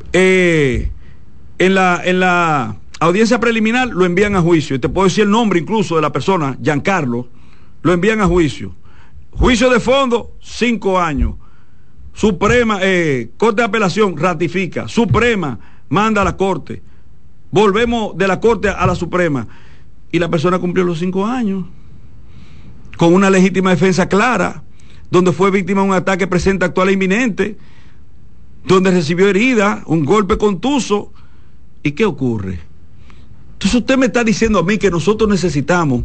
en la audiencia preliminar lo envían a juicio, y te puedo decir el nombre incluso de la persona, Giancarlo, lo envían a juicio. Juicio de fondo, 5 años. Suprema, Corte de Apelación ratifica, Suprema manda a la Corte, volvemos de la Corte a la Suprema, y la persona cumplió los 5 años, con una legítima defensa clara, donde fue víctima de un ataque presente, actual e inminente, donde recibió herida, un golpe contuso. ¿Y qué ocurre? Entonces usted me está diciendo a mí que nosotros necesitamos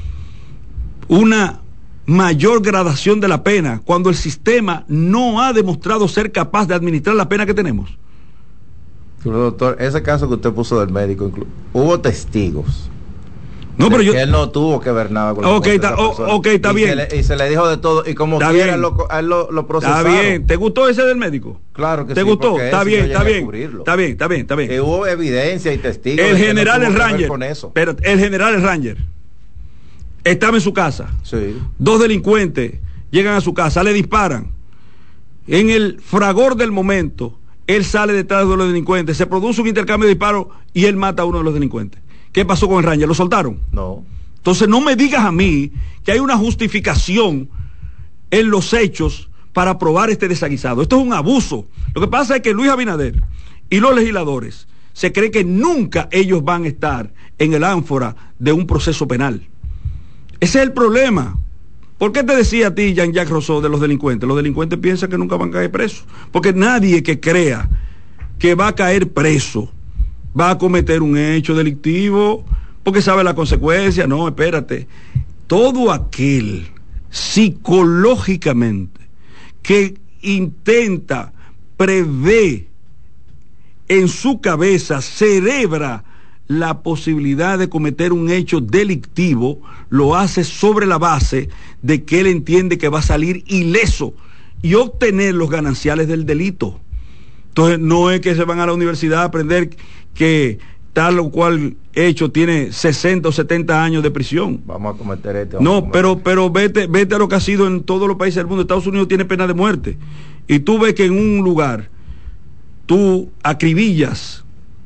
una mayor gradación de la pena cuando el sistema no ha demostrado ser capaz de administrar la pena que tenemos. Pero, doctor, ese caso que usted puso del médico, hubo testigos. No, pero que él no tuvo que ver nada con está bien. Y se le dijo de todo, y como quiera a él lo procesaron. Está bien. ¿Te gustó ese del médico? Claro que ¿Te sí. gustó? Está bien. Está bien. Que hubo evidencia y testigos. El general el Ranger. Pero el general el Ranger estaba en su casa. Sí. 2 delincuentes llegan a su casa, le disparan. En el fragor del momento, él sale detrás de los delincuentes, se produce un intercambio de disparos y él mata a uno de los delincuentes. ¿Qué pasó con el Ranger? ¿Lo soltaron? No. Entonces no me digas a mí que hay una justificación en los hechos para probar este desaguisado. Esto es un abuso. Lo que pasa es que Luis Abinader y los legisladores se creen que nunca ellos van a estar en el ánfora de un proceso penal. Ese es el problema. ¿Por qué te decía a ti, Jean-Jacques Rousseau, de los delincuentes? Los delincuentes piensan que nunca van a caer presos. Porque nadie que crea que va a caer preso va a cometer un hecho delictivo porque sabe la consecuencia. No, espérate. Todo aquel psicológicamente que intenta, prevé en su cabeza, cerebra la posibilidad de cometer un hecho delictivo, lo hace sobre la base de que él entiende que va a salir ileso y obtener los gananciales del delito. Entonces no es que se van a la universidad a aprender que tal o cual hecho tiene 60 o 70 años de prisión. Vamos a cometer este. No, pero vete a lo que ha sido en todos los países del mundo. Estados Unidos tiene pena de muerte. Y tú ves que en un lugar tú acribillas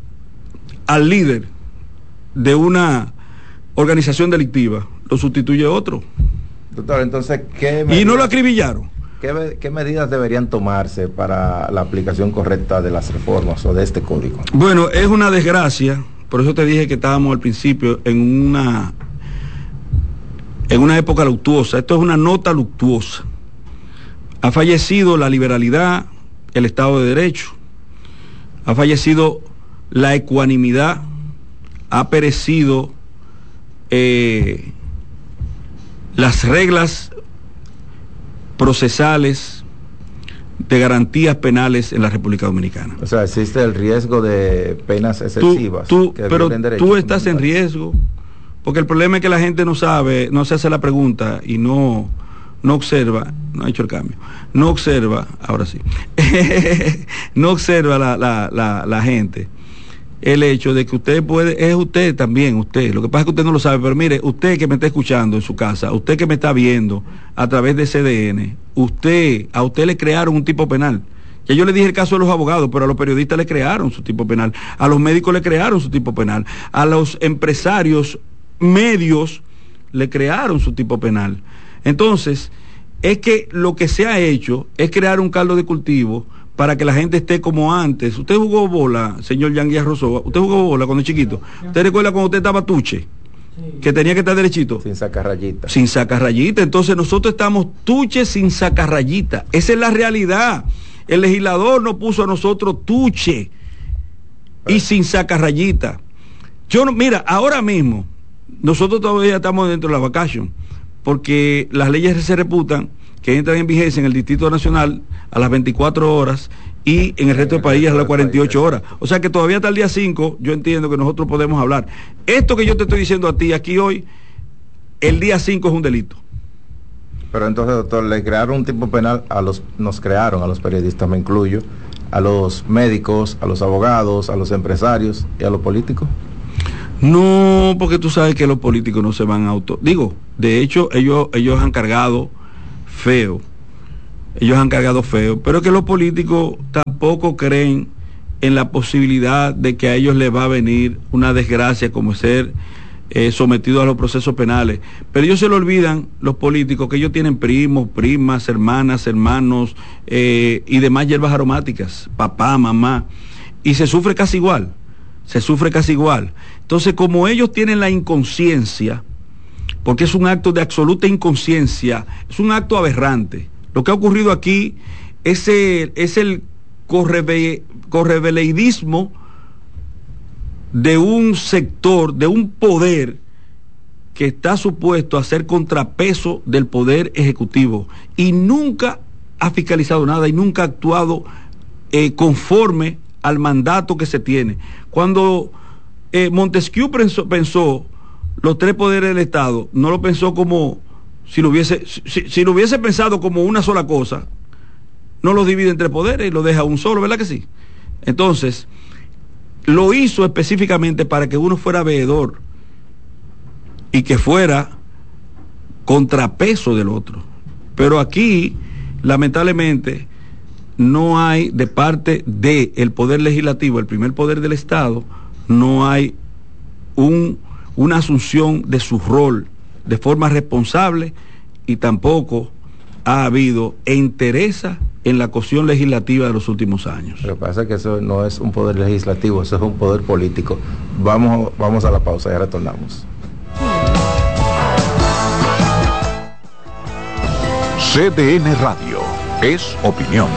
al líder de una organización delictiva, lo sustituye otro. Doctor, entonces, y no lo acribillaron. ¿Qué medidas deberían tomarse para la aplicación correcta de las reformas o de este código? Bueno, es una desgracia, por eso te dije que estábamos al principio en una época luctuosa. Esto es una nota luctuosa. Ha fallecido la liberalidad, el Estado de Derecho, ha fallecido la ecuanimidad, ha perecido las reglas procesales de garantías penales en la República Dominicana. O sea, existe el riesgo de penas excesivas. Pero tú estás en riesgo, porque el problema es que la gente no sabe, no se hace la pregunta y no observa, no ha hecho el cambio, no observa, ahora sí, no observa la gente el hecho de que usted puede, es usted también, usted, lo que pasa es que usted no lo sabe, pero mire, usted que me está escuchando en su casa, usted que me está viendo a través de CDN, a usted le crearon un tipo penal. Ya yo le dije el caso de los abogados, pero a los periodistas le crearon su tipo penal, a los médicos le crearon su tipo penal, a los empresarios medios le crearon su tipo penal. Entonces, es que lo que se ha hecho es crear un caldo de cultivo para que la gente esté como antes. Usted jugó bola, señor Jean-Jacques Rousseau, usted jugó bola cuando chiquito. ¿Usted recuerda cuando usted estaba tuche? Que tenía que estar derechito. Sin sacar rayita. Sin sacar rayita. Entonces nosotros estamos tuche sin sacar rayita. Esa es la realidad. El legislador nos puso a nosotros tuche y sin sacar rayita. Mira, ahora mismo, nosotros todavía estamos dentro de la vacación, porque las leyes se reputan que entran en vigencia en el Distrito Nacional a las 24 horas y en el resto del país a las 48 horas. O sea que todavía hasta el día 5, yo entiendo que nosotros podemos hablar. Esto que yo te estoy diciendo a ti aquí hoy, el día 5 es un delito. Pero entonces, doctor, le crearon un tipo penal nos crearon a los periodistas, me incluyo, a los médicos, a los abogados, a los empresarios y a los políticos. No, porque tú sabes que los políticos no se van a de hecho, ellos han cargado feo, pero que los políticos tampoco creen en la posibilidad de que a ellos les va a venir una desgracia como ser sometidos a los procesos penales. Pero ellos se lo olvidan, los políticos, que ellos tienen primos, primas, hermanas, hermanos y demás hierbas aromáticas, papá, mamá, y se sufre casi igual. Entonces, como ellos tienen la inconsciencia, porque es un acto de absoluta inconsciencia, es un acto aberrante. Lo que ha ocurrido aquí es el correveleidismo de un sector, de un poder que está supuesto a ser contrapeso del poder ejecutivo y nunca ha fiscalizado nada y nunca ha actuado conforme al mandato que se tiene. Cuando Montesquieu pensó los tres poderes del Estado, no lo pensó como si lo hubiese pensado como una sola cosa, no lo divide en tres poderes y lo deja un solo, ¿verdad que sí? Entonces, lo hizo específicamente para que uno fuera veedor y que fuera contrapeso del otro. Pero aquí, lamentablemente, no hay de parte del poder legislativo, el primer poder del Estado, no hay una asunción de su rol de forma responsable, y tampoco ha habido e interesa en la cuestión legislativa de los últimos años. Lo que pasa es que eso no es un poder legislativo, eso es un poder político. Vamos a la pausa, ya retornamos. CDN Radio, es opinión.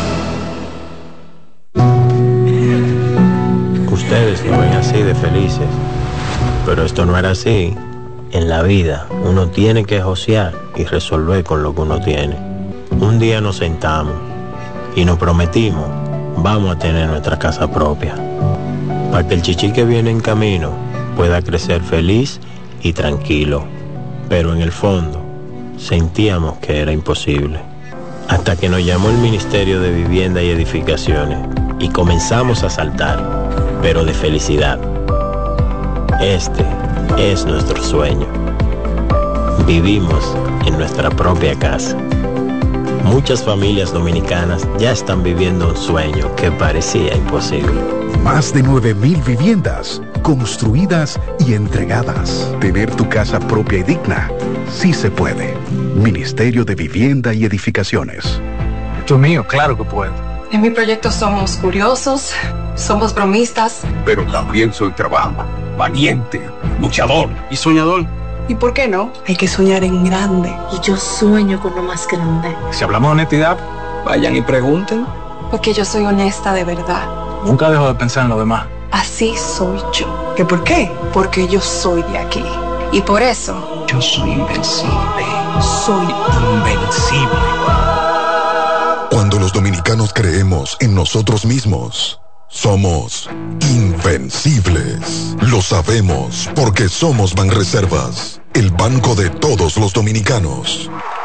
Ustedes lo ven así de felices, pero esto no era así. En la vida uno tiene que josear y resolver con lo que uno tiene. Un día nos sentamos y nos prometimos, vamos a tener nuestra casa propia, para que el chichi que viene en camino pueda crecer feliz y tranquilo. Pero en el fondo sentíamos que era imposible, hasta que nos llamó el Ministerio de Vivienda y Edificaciones y comenzamos a saltar, pero de felicidad. Este es nuestro sueño. Vivimos en nuestra propia casa. Muchas familias dominicanas ya están viviendo un sueño que parecía imposible. Más de 9,000 viviendas construidas y entregadas. Tener tu casa propia y digna, sí se puede. Ministerio de Vivienda y Edificaciones. Esto es mío, claro que puedo. En mi proyecto somos curiosos, somos bromistas. Pero también soy trabajo, valiente, luchador y soñador. ¿Y por qué no? Hay que soñar en grande. Y yo sueño con lo más grande. Si hablamos de honestidad, Vayan y pregunten. Porque yo soy honesta de verdad. nunca dejo de pensar en lo demás. Así soy yo. ¿Qué por qué? Porque yo soy de aquí. Y por eso... Yo soy invencible. Soy Invencible. Cuando los dominicanos creemos en nosotros mismos, somos invencibles. Lo sabemos porque somos Banreservas, el banco de todos los dominicanos.